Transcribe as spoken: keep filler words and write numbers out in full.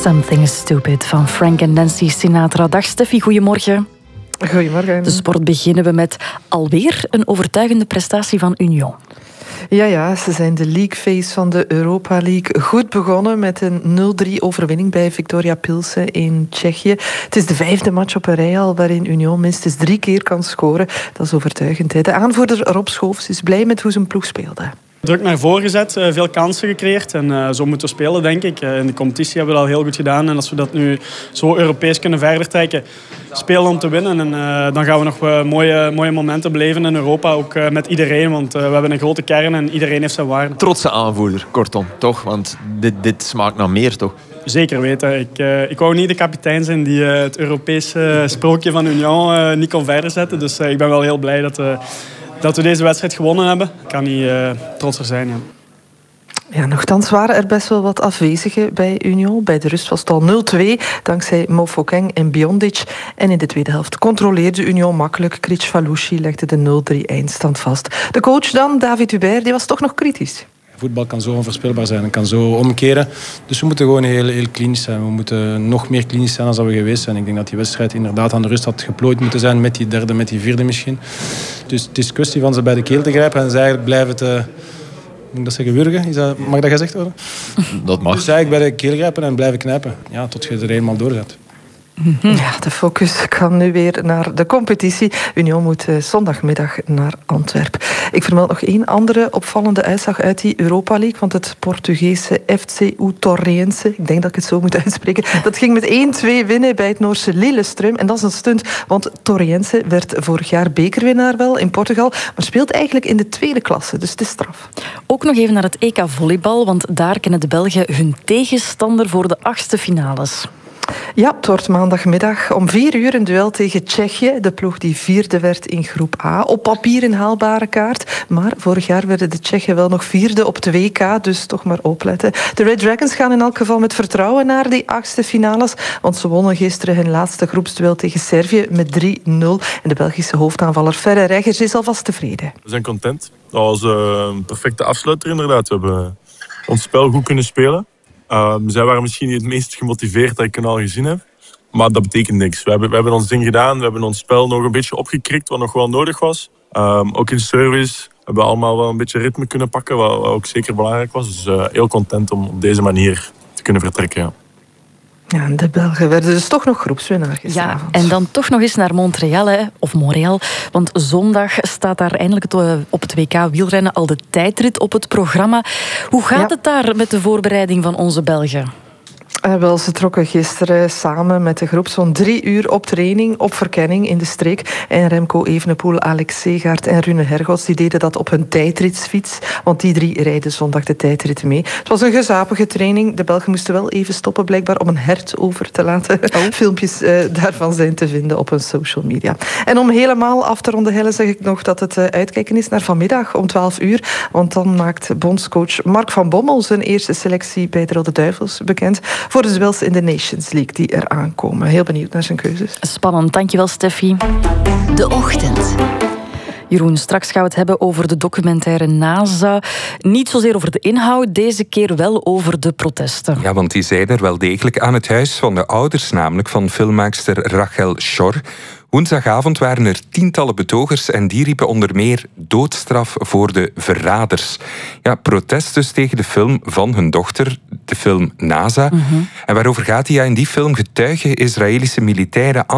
Something Stupid van Frank en Nancy Sinatra. Dag Steffi, goedemorgen. Goedemorgen. De sport beginnen we met alweer een overtuigende prestatie van Union. Ja, ja, ze zijn de league phase van de Europa League goed begonnen met een nul drie overwinning bij Viktoria Pilsen in Tsjechië. Het is de vijfde match op een rij al waarin Union minstens drie keer kan scoren. Dat is overtuigend. Hè. De aanvoerder Rob Schoofs is blij met hoe zijn ploeg speelde. Druk naar voren gezet, veel kansen gecreëerd en uh, zo moeten we spelen, denk ik. In de competitie hebben we dat al heel goed gedaan en als we dat nu zo Europees kunnen verder trekken, spelen om te winnen. En uh, dan gaan we nog uh, mooie, mooie momenten beleven in Europa, ook uh, met iedereen, want uh, we hebben een grote kern en iedereen heeft zijn waarde. Trotse aanvoerder, kortom, toch? Want dit, dit smaakt naar meer, toch? Zeker weten. Ik, uh, ik wou niet de kapitein zijn die uh, het Europese sprookje van Union uh, niet kon verder zetten, dus uh, ik ben wel heel blij dat... Uh, Dat we deze wedstrijd gewonnen hebben. Ik kan niet uh, trotser zijn. Ja. Ja, nochtans waren er best wel wat afwezigen bij Union. Bij de rust was het al nul twee, dankzij Mofokeng en Biondic. En in de tweede helft controleerde Union makkelijk. Kricfalusi legde de nul drie eindstand vast. De coach dan, David Hubert, die was toch nog kritisch. Voetbal kan zo onvoorspelbaar zijn en kan zo omkeren. Dus we moeten gewoon heel, heel klinisch zijn. We moeten nog meer klinisch zijn dan we geweest zijn. Ik denk dat die wedstrijd inderdaad aan de rust had geplooid moeten zijn. Met die derde, met die vierde misschien. Dus het is kwestie van ze bij de keel te grijpen. En ze eigenlijk blijven te... Moet ik dat zeggen, wurgen? Is dat, mag dat gezegd worden? Dat mag. Dus eigenlijk bij de keel grijpen en blijven knijpen. Ja, tot je er eenmaal door gaat. Ja, de focus kan nu weer naar de competitie. Union moet uh, zondagmiddag naar Antwerpen. Ik vermeld nog één andere opvallende uitslag uit die Europa League. Want het Portugese F C U Torrense, ik denk dat ik het zo moet uitspreken, dat ging met één twee winnen bij het Noorse Lillestrøm. En dat is een stunt, want Torrense werd vorig jaar bekerwinnaar wel in Portugal, maar speelt eigenlijk in de tweede klasse, dus het is straf. Ook nog even naar het E K volleybal, want daar kennen de Belgen hun tegenstander voor de achtste finales. Ja, het wordt maandagmiddag om vier uur een duel tegen Tsjechië. De ploeg die vierde werd in groep A. Op papier een haalbare kaart. Maar vorig jaar werden de Tsjechen wel nog vierde op het W K. Dus toch maar opletten. De Red Dragons gaan in elk geval met vertrouwen naar die achtste finales. Want ze wonnen gisteren hun laatste groepsduel tegen Servië met drie nul. En de Belgische hoofdaanvaller Ferre Reggers is alvast tevreden. We zijn content. Dat was een perfecte afsluiter inderdaad. We hebben ons spel goed kunnen spelen. Um, zij waren misschien niet het meest gemotiveerd dat ik het al gezien heb. Maar dat betekent niks. We hebben, we hebben ons ding gedaan. We hebben ons spel nog een beetje opgekrikt, wat nog wel nodig was. Um, ook in service hebben we allemaal wel een beetje ritme kunnen pakken, wat, wat ook zeker belangrijk was. Dus uh, heel content om op deze manier te kunnen vertrekken. Ja. Ja, de Belgen werden dus toch nog groepswinnaar gisteravond. Ja, en dan toch nog eens naar Montreal, hè, of Montreal. Want zondag staat daar eindelijk op het W K wielrennen al de tijdrit op het programma. Hoe gaat ja. het daar met de voorbereiding van onze Belgen? Uh, wel, ze trokken gisteren samen met de groep zo'n drie uur op training, op verkenning in de streek. En Remco Evenepoel, Alex Segaert en Rune Hergots, die deden dat op hun tijdritsfiets. Want die drie rijden zondag de tijdrit mee. Het was een gezapige training. De Belgen moesten wel even stoppen, blijkbaar, om een hert over te laten. Oh. Filmpjes uh, daarvan zijn te vinden op hun social media. En om helemaal af te ronden, Helle, zeg ik nog dat het uh, uitkijken is naar vanmiddag om twaalf uur. Want dan maakt bondscoach Mark van Bommel zijn eerste selectie bij de Rode Duivels bekend. Voor de duels in de Nations League die er aankomen. Heel benieuwd naar zijn keuzes. Spannend, dankjewel Steffi. De Ochtend. Jeroen, straks gaan we het hebben over de documentaire NASA. Niet zozeer over de inhoud, deze keer wel over de protesten. Ja, want die zijn er wel degelijk aan het huis van de ouders, namelijk van filmmaakster Rachel Schor. Woensdagavond waren er tientallen betogers en die riepen onder meer doodstraf voor de verraders. Ja, protest dus tegen de film van hun dochter, de film NASA. Mm-hmm. En waarover gaat die? Ja, in die film getuigen Israëlische militairen